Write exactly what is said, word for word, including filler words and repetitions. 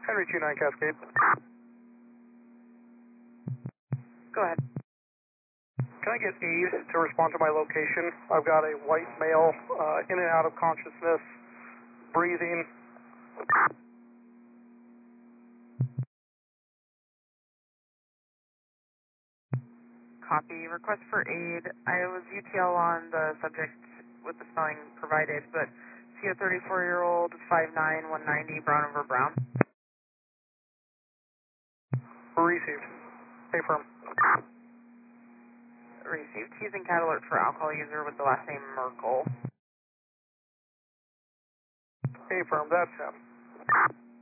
Henry two nine Cascade. Go ahead. Can I get aid to respond to my location? I've got a white male uh, in and out of consciousness, breathing. Copy. Request for aid. I was U T L on the subject with the spelling provided, but see a thirty-four-year-old, five nine, one ninety, brown over brown. Received. Stay firm. Received. Using cat alert for alcohol user with the last name Merkel. Stay firm. That's him.